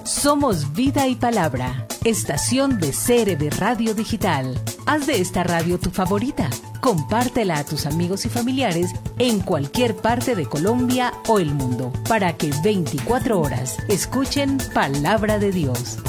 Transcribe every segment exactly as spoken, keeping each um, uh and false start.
Somos Vida y Palabra, estación de C R B Radio Digital. Haz de esta radio tu favorita. Compártela a tus amigos y familiares en cualquier parte de Colombia o el mundo, para que veinticuatro horas escuchen Palabra de Dios.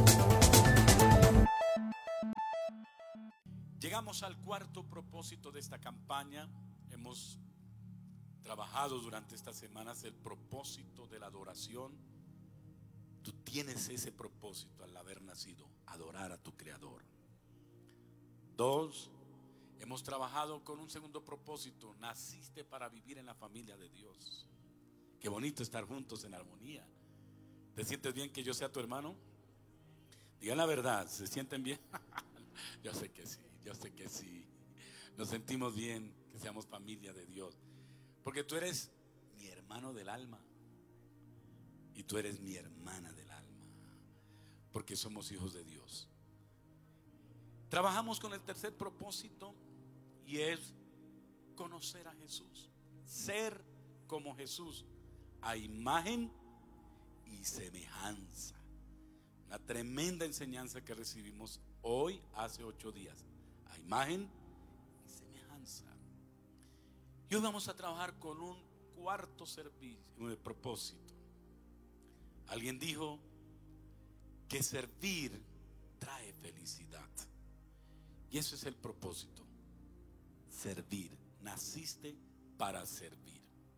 Llegamos al cuarto propósito de esta campaña. Hemos trabajado durante estas semanas el propósito de la adoración. Tú tienes ese propósito al haber nacido, adorar a tu Creador. Dos, hemos trabajado con un segundo propósito. Naciste para vivir en la familia de Dios. Qué bonito estar juntos en armonía. ¿Te sientes bien que yo sea tu hermano? Digan la verdad, ¿se sienten bien? Yo sé que sí, yo sé que sí. Nos sentimos bien que seamos familia de Dios. Porque tú eres mi hermano del alma. Y tú eres mi hermana del alma, porque somos hijos de Dios. Trabajamos con el tercer propósito, y es conocer a Jesús, ser como Jesús, a imagen y semejanza. Una tremenda enseñanza que recibimos hoy, hace ocho días, a imagen y semejanza. Y hoy vamos a trabajar con un cuarto servicio, un propósito. Alguien dijo que servir trae felicidad. Y ese es el propósito. Servir. Naciste para servir.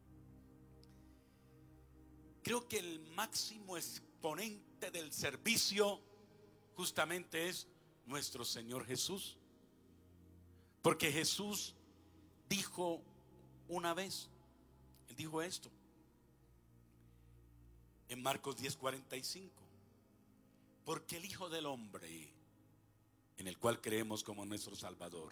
Creo que el máximo exponente del servicio justamente es nuestro Señor Jesús. Porque Jesús dijo una vez, Él dijo esto en Marcos diez cuarenta y cinco: porque el Hijo del Hombre, en el cual creemos como nuestro Salvador,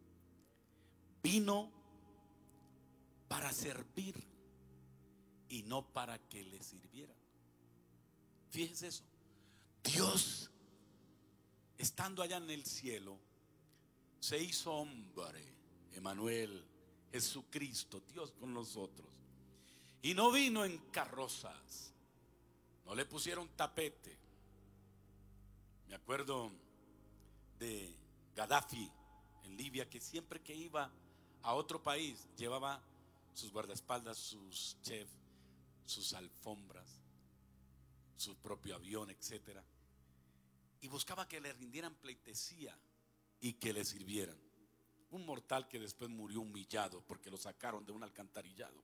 vino para servir y no para que le sirvieran. Fíjese eso. Dios, estando allá en el cielo, se hizo hombre, Emmanuel, Jesucristo, Dios con nosotros. Y no vino en carrozas. No le pusieron tapete. Me acuerdo de Gaddafi en Libia, que siempre que iba a otro país llevaba sus guardaespaldas, sus chefs, sus alfombras, su propio avión, etcétera. Y buscaba que le rindieran pleitesía y que le sirvieran. Un mortal que después murió humillado porque lo sacaron de un alcantarillado.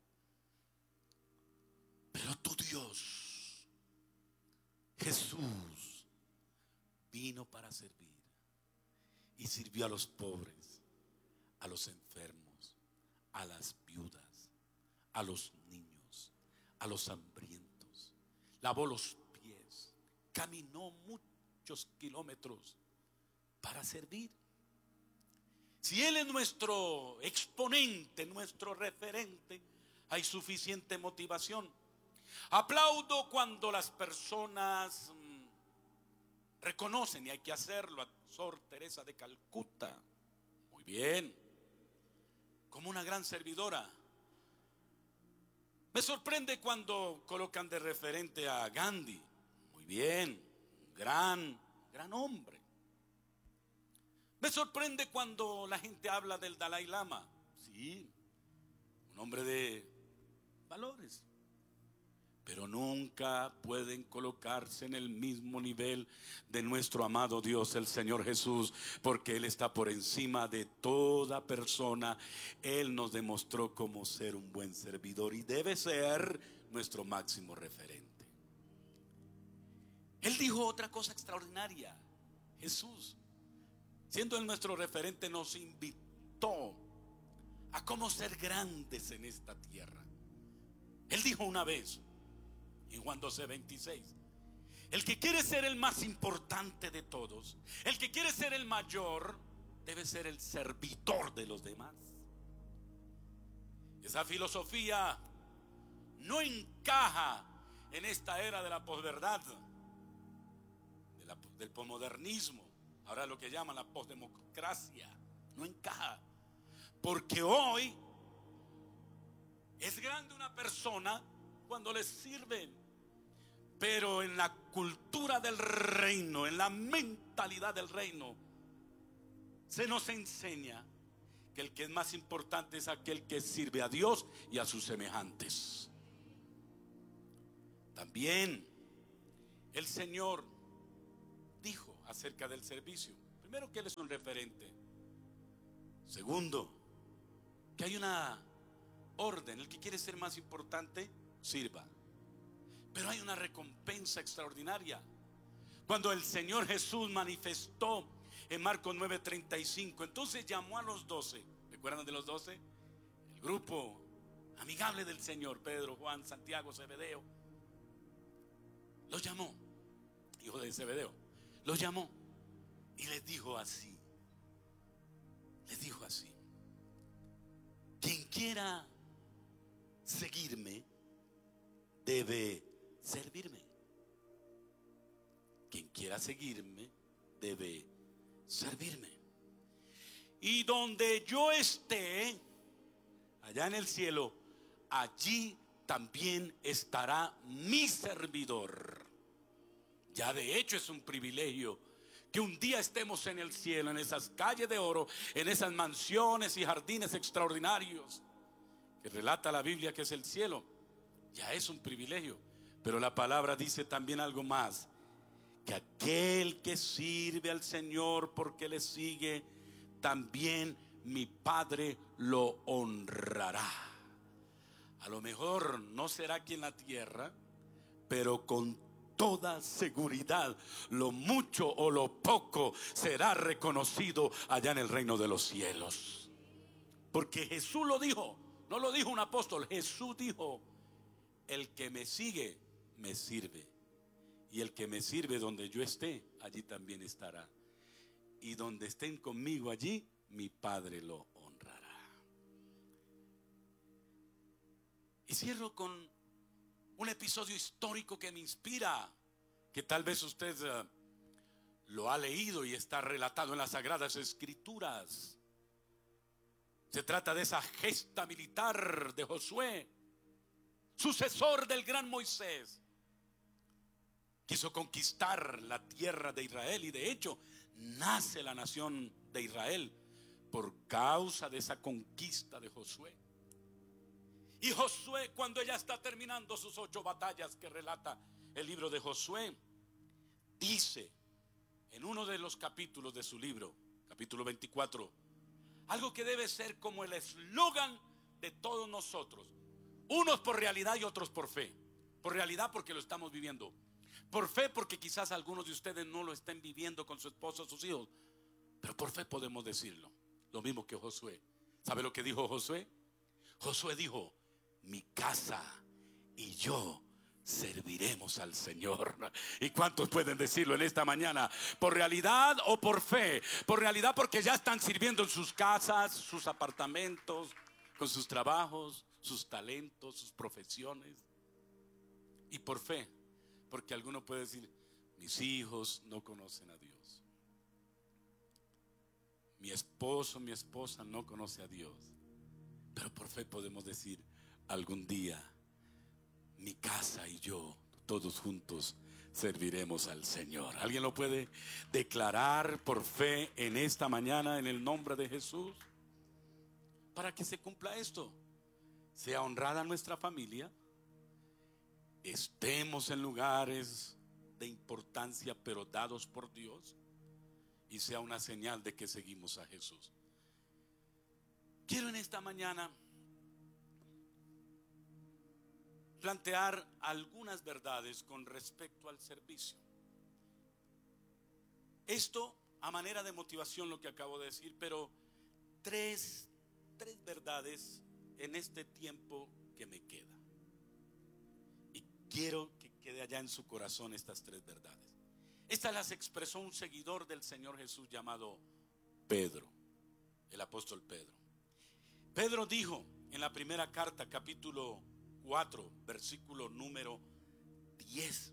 Pero tu Dios, Jesús, vino para servir y sirvió a los pobres, a los enfermos, a las viudas, a los niños, a los hambrientos. Lavó los pies, caminó muchos kilómetros para servir. Si Él es nuestro exponente, nuestro referente, hay suficiente motivación. Aplaudo cuando las personas mmm, reconocen, y hay que hacerlo, a Sor Teresa de Calcuta. Muy bien, como una gran servidora. Me sorprende cuando colocan de referente a Gandhi. Muy bien, gran, gran hombre. Me sorprende cuando la gente habla del Dalai Lama. Sí, un hombre de valores. Pero nunca pueden colocarse en el mismo nivel de nuestro amado Dios, el Señor Jesús, porque Él está por encima de toda persona. Él nos demostró cómo ser un buen servidor y debe ser nuestro máximo referente. Él dijo otra cosa extraordinaria. Jesús, siendo Él nuestro referente, nos invitó a cómo ser grandes en esta tierra. Él dijo una vez en Juan doce veintiséis: el que quiere ser el más importante de todos, el que quiere ser el mayor, debe ser el servidor de los demás. Esa filosofía no encaja en esta era de la posverdad, de la, del posmodernismo, ahora lo que llaman la posdemocracia. No encaja, porque hoy es grande una persona cuando le sirven, pero en la cultura cultura del reino, en la mentalidad del reino, se nos enseña que el que es más importante es aquel que sirve a Dios y a sus semejantes. También el Señor dijo acerca del servicio: primero, que Él es un referente. Segundo, que hay una orden. El que quiere ser más importante, sirva. Pero hay una recompensa extraordinaria. Cuando el Señor Jesús manifestó en Marcos nueve treinta y cinco, entonces llamó a los doce. ¿Recuerdan de los doce? El grupo amigable del Señor: Pedro, Juan, Santiago, Zebedeo. Los llamó, hijo de Zebedeo. Los llamó y les dijo así. Les dijo así: quien quiera seguirme debe servirme. Quien quiera seguirme debe servirme. Y donde yo esté, allá en el cielo, allí también estará mi servidor. Ya de hecho es un privilegio que un día estemos en el cielo, en esas calles de oro, en esas mansiones y jardines extraordinarios que relata la Biblia que es el cielo. Ya es un privilegio. Pero la palabra dice también algo más: que aquel que sirve al Señor porque le sigue, también mi Padre lo honrará. A lo mejor no será aquí en la tierra, pero con toda seguridad lo mucho o lo poco será reconocido allá en el reino de los cielos. Porque Jesús lo dijo, no lo dijo un apóstol. Jesús dijo: el que me sigue me sirve, y el que me sirve donde yo esté, allí también estará, y donde estén conmigo, allí mi Padre lo honrará. Y cierro con un episodio histórico que me inspira, que tal vez usted uh, lo ha leído y está relatado en las Sagradas Escrituras. Se trata de esa gesta militar de Josué, sucesor del gran Moisés. Quiso conquistar la tierra de Israel, y de hecho nace la nación de Israel por causa de esa conquista de Josué. Y Josué, cuando ella está terminando sus ocho batallas que relata el libro de Josué, dice en uno de los capítulos de su libro, capítulo veinticuatro, algo que debe ser como el eslogan de todos nosotros: unos por realidad y otros por fe. Por realidad porque lo estamos viviendo, por fe porque quizás algunos de ustedes no lo estén viviendo con su esposo o sus hijos, pero por fe podemos decirlo. Lo mismo que Josué. ¿Sabe lo que dijo Josué? Josué dijo: mi casa y yo serviremos al Señor. ¿Y cuántos pueden decirlo en esta mañana? ¿Por realidad o por fe? Por realidad porque ya están sirviendo en sus casas, sus apartamentos, con sus trabajos, sus talentos, sus profesiones. Y por fe porque alguno puede decir: mis hijos no conocen a Dios, mi esposo, mi esposa no conoce a Dios. Pero por fe podemos decir: algún día mi casa y yo, todos juntos, serviremos al Señor. ¿Alguien lo puede declarar por fe en esta mañana en el nombre de Jesús? Para que se cumpla esto, sea honrada nuestra familia, estemos en lugares de importancia pero dados por Dios, y sea una señal de que seguimos a Jesús. Quiero en esta mañana plantear algunas verdades con respecto al servicio. Esto a manera de motivación, lo que acabo de decir, pero tres, tres verdades en este tiempo que me queda. Y quiero que quede allá en su corazón estas tres verdades. Estas las expresó un seguidor del Señor Jesús llamado Pedro, el apóstol Pedro. Pedro dijo en la primera carta, capítulo cuatro, versículo número diez.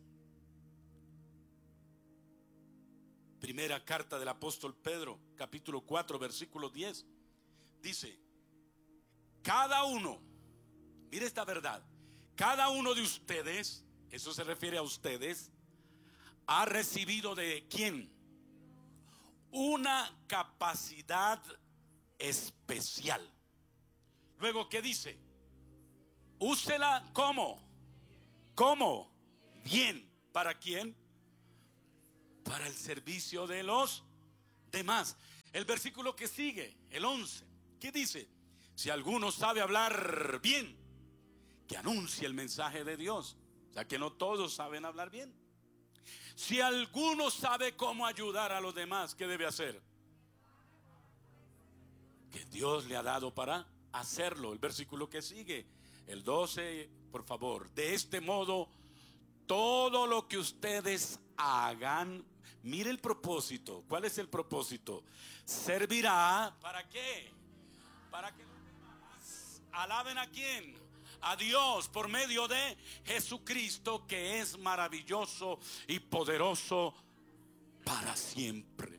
Primera carta del apóstol Pedro, capítulo cuatro, versículo diez. Dice: cada uno, mire esta verdad, cada uno de ustedes, eso se refiere a ustedes, ha recibido de ¿quién? Una capacidad especial. Luego, ¿qué dice? Úsela ¿cómo? ¿Cómo? Bien. ¿Para quién? Para el servicio de los demás. El versículo que sigue, el once, ¿qué dice? Si alguno sabe hablar bien, que anuncie el mensaje de Dios. O sea que no todos saben hablar bien. Si alguno sabe cómo ayudar a los demás, ¿qué debe hacer? Que Dios le ha dado para hacerlo. El versículo que sigue, el doce, por favor. De este modo, todo lo que ustedes hagan, mire el propósito. ¿Cuál es el propósito? Servirá, ¿para qué? Para que los demás alaben ¿a quién? A Dios por medio de Jesucristo, que es maravilloso y poderoso para siempre.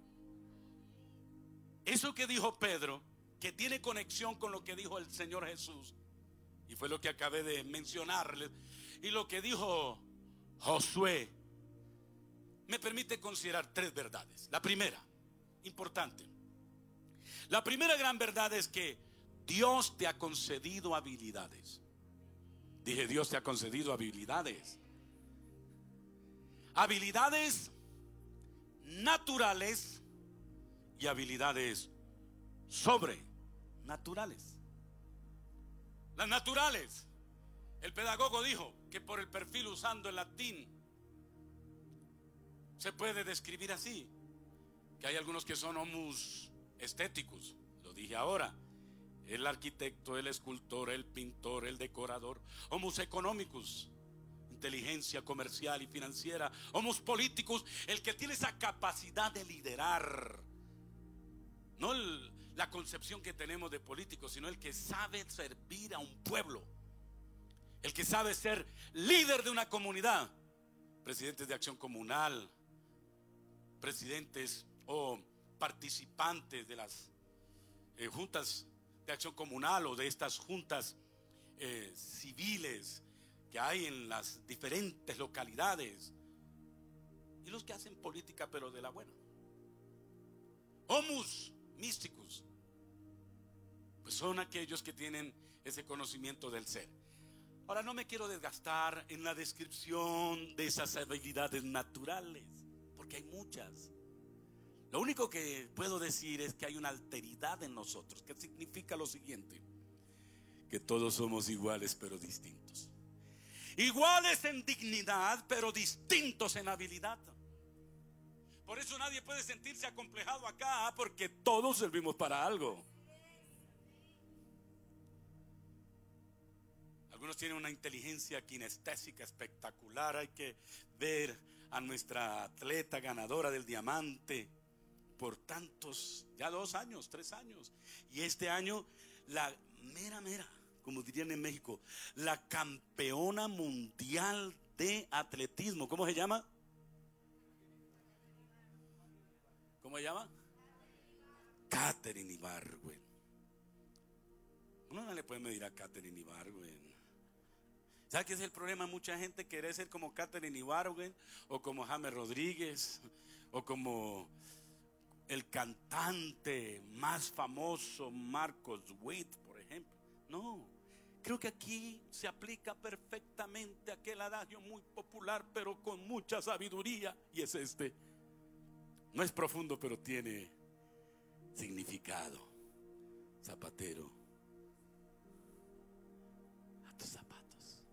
Eso que dijo Pedro, que tiene conexión con lo que dijo el Señor Jesús, y fue lo que acabé de mencionarles, y lo que dijo Josué, me permite considerar tres verdades. La primera, importante, la primera gran verdad es que Dios te ha concedido habilidades. Dije, Dios te ha concedido habilidades. Habilidades naturales y habilidades sobrenaturales. Las naturales, el pedagogo dijo que por el perfil usando el latín se puede describir así, que hay algunos que son homus estéticos, lo dije ahora. El arquitecto, el escultor, el pintor, el decorador. Homus economicus, inteligencia comercial y financiera. Homus políticos, el que tiene esa capacidad de liderar. No el, la concepción que tenemos de políticos, sino el que sabe servir a un pueblo, el que sabe ser líder de una comunidad. Presidentes de acción comunal, presidentes o participantes de las eh, juntas de acción comunal o de estas juntas eh, civiles que hay en las diferentes localidades, y los que hacen política pero de la buena. Homus místicos, pues son aquellos que tienen ese conocimiento del ser. Ahora, no me quiero desgastar en la descripción de esas habilidades naturales, porque hay muchas. Lo único que puedo decir es que hay una alteridad en nosotros, que significa lo siguiente: que todos somos iguales pero distintos. Iguales en dignidad pero distintos en habilidad. Por eso nadie puede sentirse acomplejado acá, porque todos servimos para algo. Algunos tienen una inteligencia kinestésica espectacular. Hay que ver a nuestra atleta ganadora del diamante por tantos, ya dos años, tres años. Y este año la mera mera, como dirían en México, la campeona mundial de atletismo. ¿Cómo se llama? ¿Cómo se llama? Katherine Ibargüen. Uno no le puede medir a Katherine Ibargüen. ¿Sabe qué es el problema? Mucha gente quiere ser como Katherine Ibargüen, o como James Rodríguez, o como el cantante más famoso Marcos Witt, por ejemplo. No, creo que aquí se aplica perfectamente aquel adagio muy popular pero con mucha sabiduría, y es este: no es profundo pero tiene significado. Zapatero a tus zapatos,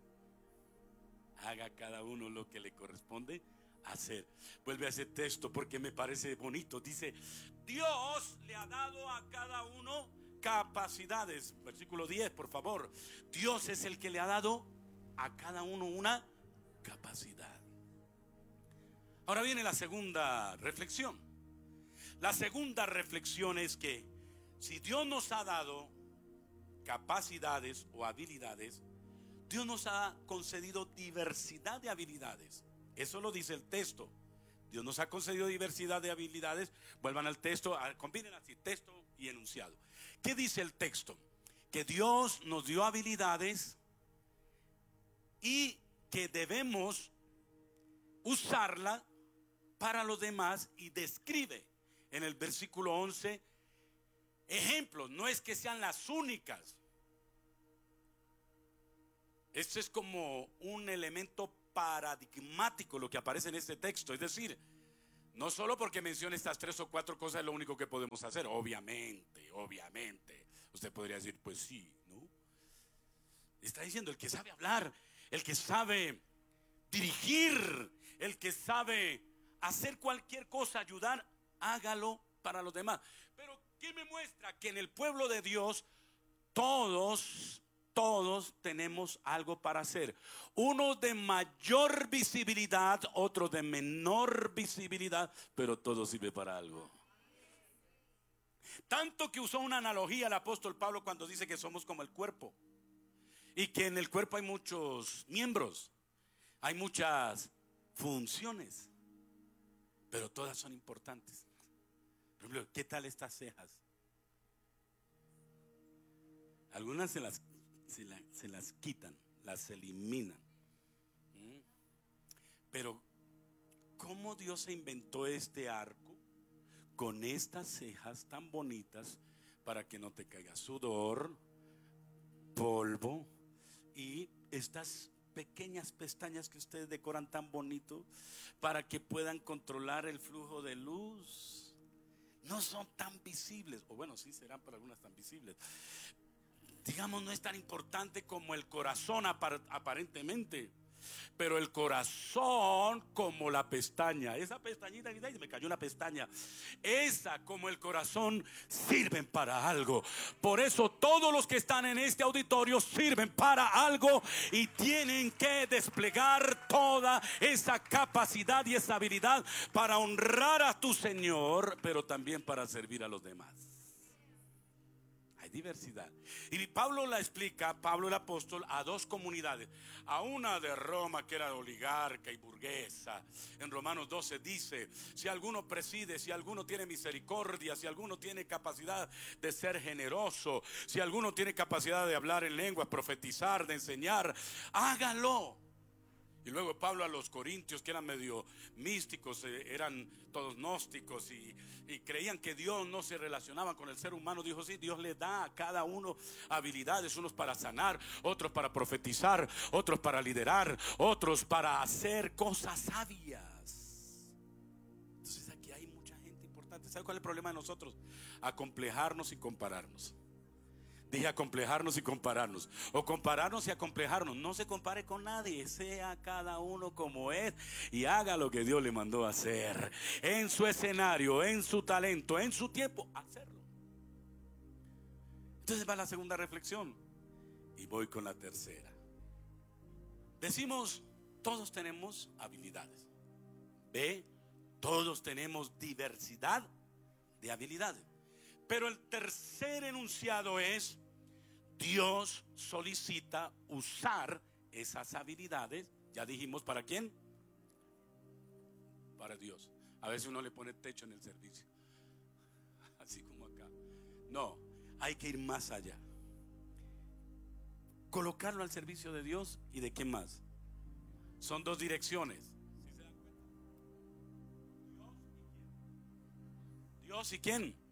haga cada uno lo que le corresponde hacer. Vuelve a ese texto porque me parece bonito. Dice: Dios le ha dado a cada uno capacidades. Versículo diez, por favor. Dios es el que le ha dado a cada uno una capacidad. Ahora viene la segunda reflexión. La segunda reflexión es que si Dios nos ha dado capacidades o habilidades, Dios nos ha concedido diversidad de habilidades. Eso lo dice el texto. Dios nos ha concedido diversidad de habilidades. Vuelvan al texto, combinen así texto y enunciado. ¿Qué dice el texto? Que Dios nos dio habilidades y que debemos usarla para los demás y describe en el versículo once ejemplos. No es que sean las únicas. Esto es como un elemento paradigmático lo que aparece en este texto. Es decir, no solo porque menciona estas tres o cuatro cosas es lo único que podemos hacer. Obviamente, obviamente. Usted podría decir, pues sí, ¿no? Está diciendo el que sabe hablar, el que sabe dirigir, el que sabe hacer cualquier cosa, ayudar, hágalo para los demás. Pero ¿qué me muestra? Que en el pueblo de Dios todos, todos tenemos algo para hacer. Uno de mayor visibilidad, otro de menor visibilidad, pero todo sirve para algo. Tanto que usó una analogía el apóstol Pablo cuando dice que somos como el cuerpo, y que en el cuerpo hay muchos miembros, hay muchas funciones, pero todas son importantes. Por ejemplo, ¿qué tal estas cejas? Algunas se las, se, la, se las quitan, las eliminan. ¿Mm? Pero ¿cómo Dios se inventó este arco con estas cejas tan bonitas para que no te caiga sudor, polvo y estas pequeñas pestañas que ustedes decoran tan bonito para que puedan controlar el flujo de luz? No son tan visibles, o bueno, sí serán para algunas tan visibles. Digamos, no es tan importante como el corazón aparentemente, pero el corazón como la pestaña, esa pestañita que me cayó una pestaña, esa como el corazón sirven para algo. Por eso todos los que están en este auditorio sirven para algo y tienen que desplegar toda esa capacidad y esa habilidad para honrar a tu Señor, pero también para servir a los demás. Diversidad. Y Pablo la explica, Pablo el apóstol, a dos comunidades. A una de Roma que era oligarca y burguesa. En Romanos doce dice: si alguno preside, si alguno tiene misericordia, si alguno tiene capacidad de ser generoso, si alguno tiene capacidad de hablar en lenguas, profetizar, de enseñar, hágalo. Y luego Pablo a los corintios, que eran medio místicos, eh, eran todos gnósticos y, y creían que Dios no se relacionaba con el ser humano, dijo: sí, Dios le da a cada uno habilidades, unos para sanar, otros para profetizar, otros para liderar, otros para hacer cosas sabias. Entonces aquí hay mucha gente importante. ¿Sabe cuál es el problema de nosotros? Acomplejarnos y compararnos. Dije acomplejarnos y compararnos, o compararnos y acomplejarnos. No se compare con nadie, sea cada uno como es y haga lo que Dios le mandó a hacer, en su escenario, en su talento, en su tiempo, hacerlo. Entonces va la segunda reflexión y voy con la tercera. Decimos, todos tenemos habilidades. B, todos tenemos diversidad de habilidades. Pero el tercer enunciado es: Dios solicita usar esas habilidades. Ya dijimos, ¿para quién? Para Dios. A veces uno le pone techo en el servicio, así como acá. No, hay que ir más allá. Colocarlo al servicio de Dios y de quién más. Son dos direcciones. ¿Sí se dan cuenta? Dios y quién. Dios y quién.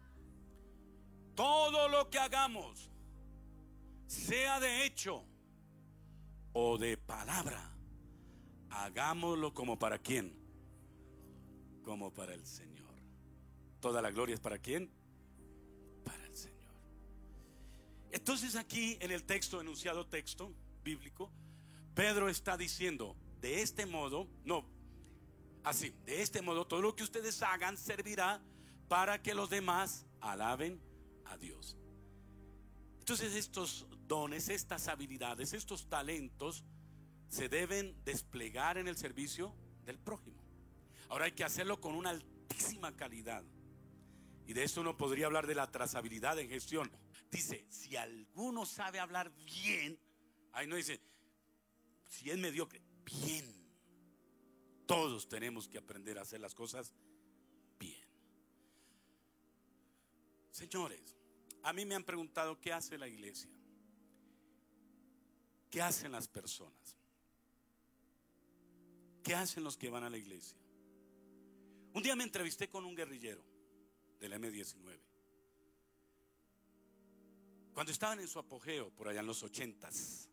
Todo lo que hagamos, sea de hecho o de palabra, hagámoslo como para quién. Como para el Señor. Toda la gloria es para quién. Para el Señor. Entonces aquí en el texto, enunciado texto bíblico, Pedro está diciendo: de este modo, no, así, de este modo todo lo que ustedes hagan servirá para que los demás alaben a Dios. Entonces estos dones, estas habilidades, estos talentos se deben desplegar en el servicio del prójimo. Ahora hay que hacerlo con una altísima calidad. Y de eso uno podría hablar de la trazabilidad en gestión. Dice, si alguno sabe hablar bien, ahí no dice si es mediocre, bien. Todos tenemos que aprender a hacer las cosas bien. Señores, a mí me han preguntado qué hace la iglesia, qué hacen las personas, qué ¿Qué hacen los que van a la iglesia? Un día me entrevisté con un guerrillero del eme diecinueve, cuando estaban en su apogeo por allá en los ochentas.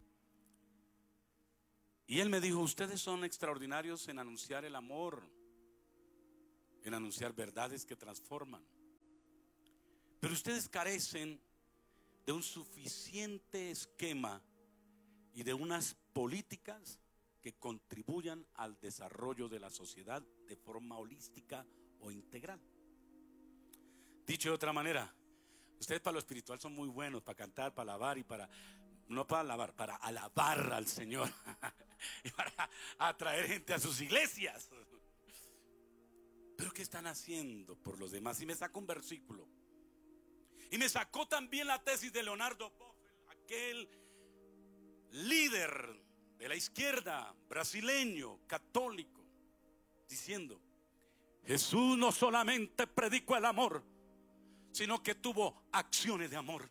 Y él me dijo: ustedes son extraordinarios en anunciar el amor, en anunciar verdades que transforman, pero ustedes carecen de un suficiente esquema y de unas políticas que contribuyan al desarrollo de la sociedad de forma holística o integral. Dicho de otra manera, ustedes para lo espiritual son muy buenos, para cantar, para alabar y para, no para alabar, para alabar al Señor y para atraer gente a sus iglesias. Pero ¿qué están haciendo por los demás? Y me sacó un versículo. Y me sacó también la tesis de Leonardo Boffel, aquel líder de la izquierda brasileño, católico, diciendo: Jesús no solamente predicó el amor, sino que tuvo acciones de amor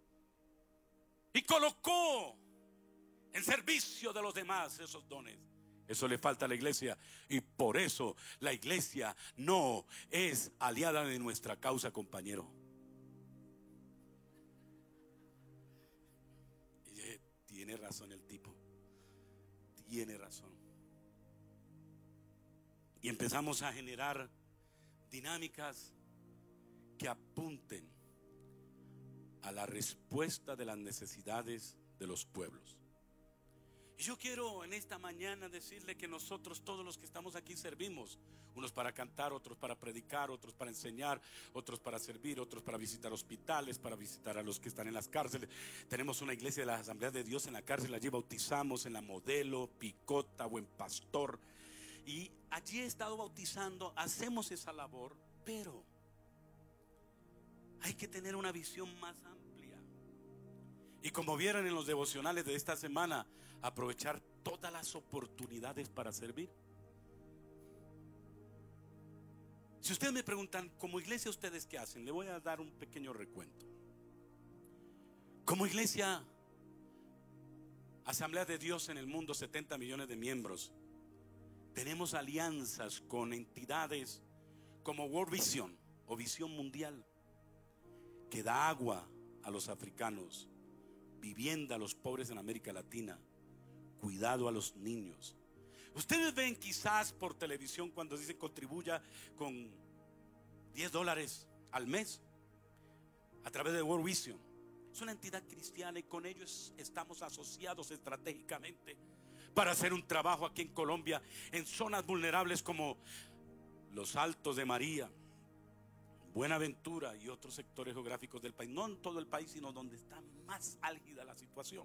y colocó en servicio de los demás esos dones. Eso le falta a la iglesia, y por eso la iglesia no es aliada de nuestra causa, compañero. Y tiene razón el tipo, tiene razón. Y empezamos a generar dinámicas que apunten a la respuesta de las necesidades de los pueblos. Y yo quiero en esta mañana decirle que nosotros, todos los que estamos aquí, servimos. Unos para cantar, otros para predicar, otros para enseñar, otros para servir, otros para visitar hospitales, para visitar a los que están en las cárceles. Tenemos una iglesia de la Asamblea de Dios en la cárcel, allí bautizamos en la Modelo, Picota, Buen Pastor. Y allí he estado bautizando, hacemos esa labor, pero hay que tener una visión más amplia. Y como vieron en los devocionales de esta semana, aprovechar todas las oportunidades para servir. Si ustedes me preguntan, como iglesia, ¿ustedes qué hacen? Le voy a dar un pequeño recuento. Como iglesia, Asamblea de Dios en el mundo, setenta millones de miembros. Tenemos alianzas con entidades como World Vision o Visión Mundial, que da agua a los africanos, vivienda a los pobres en América Latina, cuidado a los niños. Ustedes ven quizás por televisión cuando dicen contribuya con diez dólares al mes a través de World Vision. Es una entidad cristiana y con ellos estamos asociados estratégicamente para hacer un trabajo aquí en Colombia, en zonas vulnerables como los Altos de María, Buenaventura y otros sectores geográficos del país. No en todo el país, sino donde está más álgida la situación.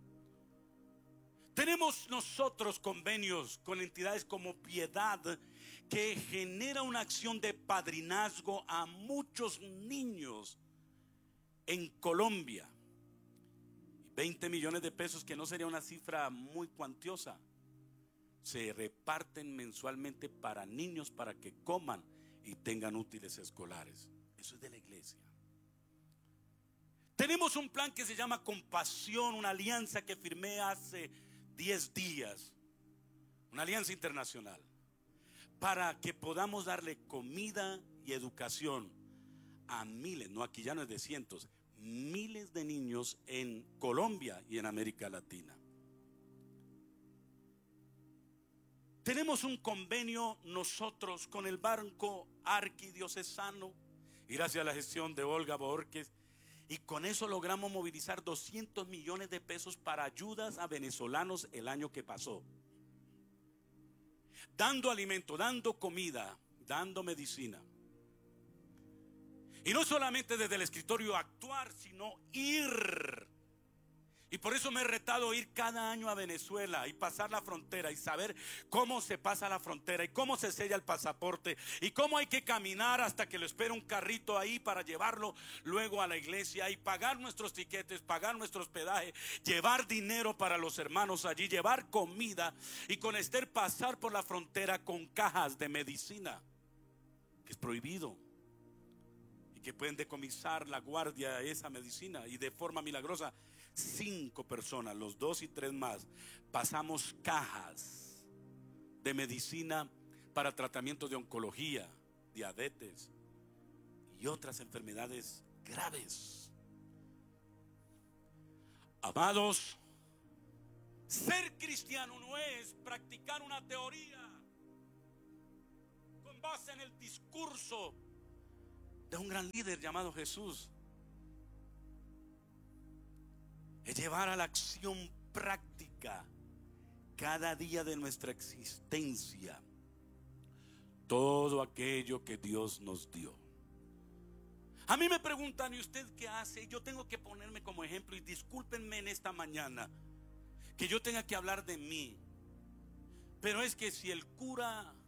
Tenemos nosotros convenios con entidades como Piedad, que genera una acción de padrinazgo a muchos niños en Colombia. veinte millones de pesos, que no sería una cifra muy cuantiosa, se reparten mensualmente para niños, para que coman y tengan útiles escolares. Eso es de la iglesia. Tenemos un plan que se llama Compasión, una alianza que firmé hace diez días, una alianza internacional, para que podamos darle comida y educación a miles, no, aquí ya no es de cientos, miles de niños en Colombia y en América Latina. Tenemos un convenio nosotros con el Banco Arquidiocesano, y gracias a la gestión de Olga Borges, y con eso logramos movilizar doscientos millones de pesos para ayudas a venezolanos el año que pasó, dando alimento, dando comida, dando medicina. Y no solamente desde el escritorio actuar, sino ir. Y por eso me he retado a ir cada año a Venezuela y pasar la frontera y saber cómo se pasa la frontera y cómo se sella el pasaporte y cómo hay que caminar hasta que lo espera un carrito ahí para llevarlo luego a la iglesia y pagar nuestros tiquetes, pagar nuestro hospedaje, llevar dinero para los hermanos allí, llevar comida, y con Esther pasar por la frontera con cajas de medicina, que es prohibido, y que pueden decomisar la guardia esa medicina, y de forma milagrosa cinco personas, los dos y tres más, pasamos cajas de de medicina para tratamiento de oncología, diabetes y otras enfermedades graves. Amados, ser cristiano no es practicar una teoría con base en el discurso de un gran líder llamado Jesús. Es llevar a la acción práctica cada día de nuestra existencia todo aquello que Dios nos dio. A mí me preguntan, ¿y usted qué hace? Yo tengo que ponerme como ejemplo, y discúlpenme en esta mañana que yo tenga que hablar de mí, pero es que si el cura